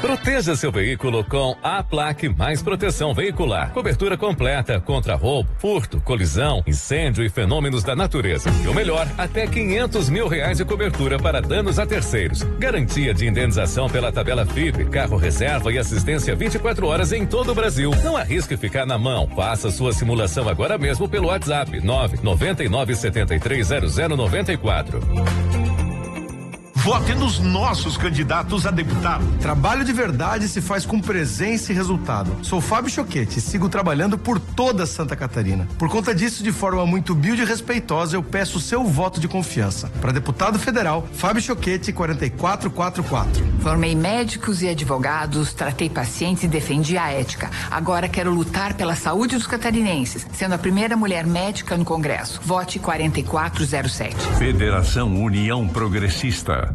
Proteja seu veículo com a Plaque Mais Proteção Veicular. Cobertura completa contra roubo, furto, colisão, incêndio e fenômenos da natureza. E o melhor, até R$500 mil de cobertura para danos a terceiros. Garantia de indenização pela tabela FIP, carro reserva e assistência 24 horas em todo o Brasil. Não arrisque ficar na mão. Faça sua simulação agora mesmo pelo WhatsApp 999730094. Vote nos nossos candidatos a deputado. Trabalho de verdade se faz com presença e resultado. Sou Fábio Choquete e sigo trabalhando por toda Santa Catarina. Por conta disso, de forma muito humilde e respeitosa, eu peço o seu voto de confiança. Para deputado federal, Fábio Choquete, 4444. Formei médicos e advogados, tratei pacientes e defendi a ética. Agora quero lutar pela saúde dos catarinenses, sendo a primeira mulher médica no Congresso. Vote 4407. Federação União Progressista.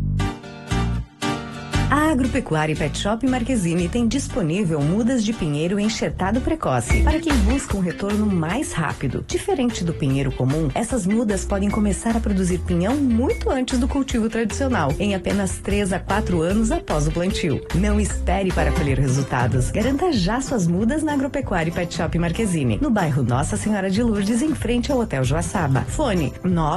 A Agropecuária e Pet Shop Marquezine tem disponível mudas de pinheiro enxertado precoce para quem busca um retorno mais rápido. Diferente do pinheiro comum, essas mudas podem começar a produzir pinhão muito antes do cultivo tradicional, em apenas 3 a 4 anos após o plantio. Não espere para colher resultados. Garanta já suas mudas na Agropecuária e Pet Shop Marquezine, no bairro Nossa Senhora de Lourdes, em frente ao Hotel Joaçaba. Fone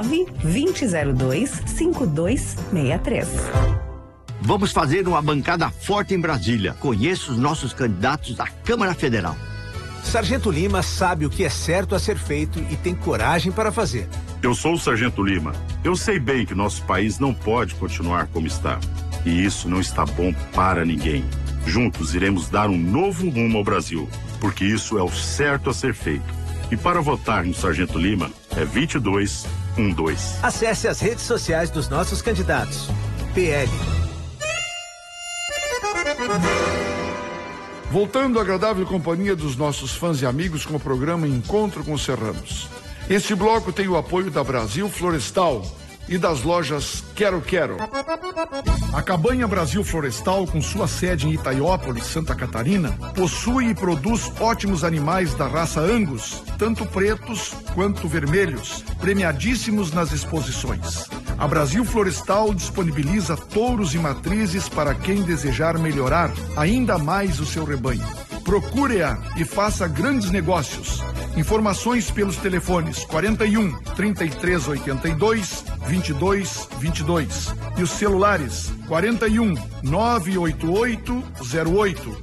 9-2002-5263. Vamos fazer uma bancada forte em Brasília. Conheça os nossos candidatos à Câmara Federal. Sargento Lima sabe o que é certo a ser feito e tem coragem para fazer. Eu sou o Sargento Lima. Eu sei bem que nosso país não pode continuar como está. E isso não está bom para ninguém. Juntos iremos dar um novo rumo ao Brasil, porque isso é o certo a ser feito. E para votar no Sargento Lima é 2212. Acesse as redes sociais dos nossos candidatos. PL. Voltando à agradável companhia dos nossos fãs e amigos com o programa Encontro com os Serranos. Este bloco tem o apoio da Brasil Florestal e das lojas Quero Quero. A Cabanha Brasil Florestal, com sua sede em Itaiópolis, Santa Catarina, possui e produz ótimos animais da raça Angus, tanto pretos quanto vermelhos, premiadíssimos nas exposições. A Brasil Florestal disponibiliza touros e matrizes para quem desejar melhorar ainda mais o seu rebanho. Procure-a e faça grandes negócios. Informações pelos telefones 41 3382 2222 e os celulares 41 988 08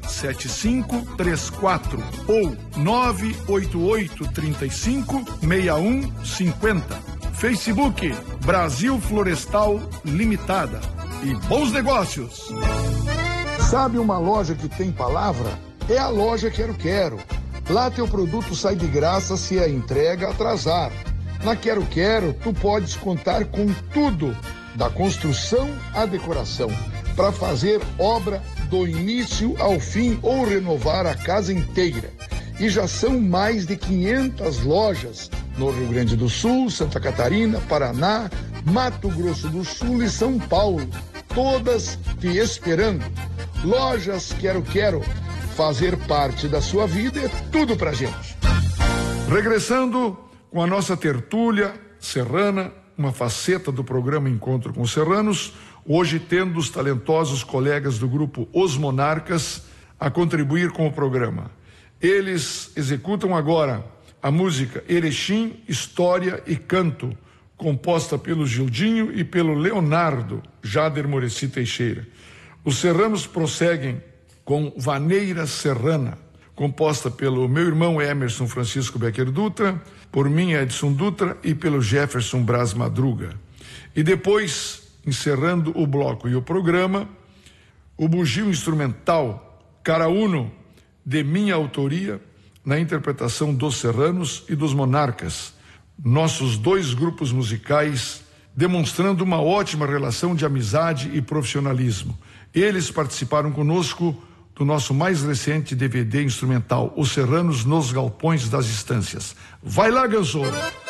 7534 ou 988 35 6150. Facebook Brasil Florestal Limitada. E bons negócios! Sabe uma loja que tem palavra? É a loja Quero Quero. Lá teu produto sai de graça se a entrega atrasar. Na Quero Quero, tu podes contar com tudo, da construção à decoração, para fazer obra do início ao fim ou renovar a casa inteira. E já são mais de 500 lojas no Rio Grande do Sul, Santa Catarina, Paraná, Mato Grosso do Sul e São Paulo. Todas te esperando. Lojas Quero Quero. Fazer parte da sua vida é tudo pra gente. Regressando com a nossa tertúlia serrana, uma faceta do programa Encontro com os Serranos, hoje tendo os talentosos colegas do grupo Os Monarcas a contribuir com o programa. Eles executam agora a música Erechim, História e Canto, composta pelo Gildinho e pelo Leonardo Jader Muricy Teixeira. Os serranos prosseguem com Vaneira Serrana, composta pelo meu irmão Emerson Francisco Becker Dutra, por mim Edson Dutra e pelo Jefferson Braz Madruga. E depois, encerrando o bloco e o programa, o bugio instrumental Cara Uno, de minha autoria, na interpretação dos Serranos e dos Monarcas, nossos dois grupos musicais demonstrando uma ótima relação de amizade e profissionalismo. Eles participaram conosco do nosso mais recente DVD instrumental, Os Serranos nos Galpões das Estâncias. Vai lá, Gansouro!